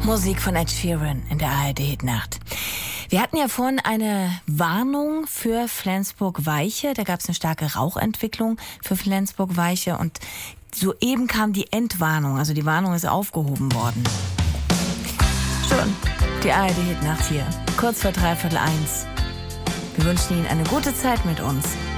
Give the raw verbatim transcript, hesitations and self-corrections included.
Musik von Ed Sheeran in der A R D-Hitnacht. Wir hatten ja vorhin eine Warnung für Flensburg-Weiche. Da gab es eine starke Rauchentwicklung für Flensburg-Weiche und soeben kam die Entwarnung, also die Warnung ist aufgehoben worden. Schon die A R D-Hitnacht hier, kurz vor dreiviertel eins. Wir wünschen Ihnen eine gute Zeit mit uns.